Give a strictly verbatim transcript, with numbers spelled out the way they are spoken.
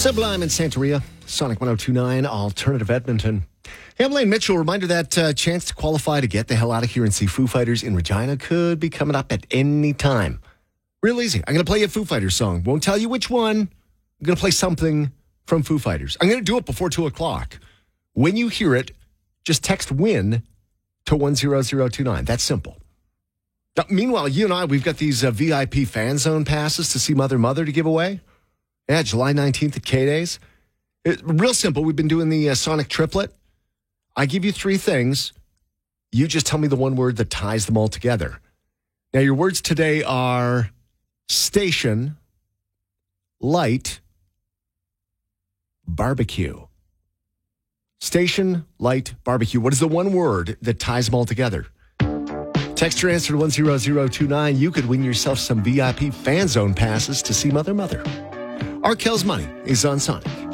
Sublime and Santeria, Sonic one oh two point nine, Alternative Edmonton. Hey, I'm Lane Mitchell. Reminder that uh, chance to qualify to get the hell out of here and see Foo Fighters in Regina could be coming up at any time. Real easy. I'm going to play you a Foo Fighters song. Won't tell you which one. I'm going to play something from Foo Fighters. I'm going to do it before two o'clock. When you hear it, just text WIN to one zero zero two nine. That's simple. Now, meanwhile, you and I, we've got these uh, V I P fan zone passes to see Mother Mother to give away. Yeah, July nineteenth at K-Days. It, real simple. We've been doing the uh, Sonic triplet. I give you three things. You just tell me the one word that ties them all together. Now, your words today are station, light, barbecue. Station, light, barbecue. What is the one word that ties them all together? Text your answer to one zero zero two nine. You could win yourself some V I P fan zone passes to see Mother Mother. Arkel's Money is on Sonic.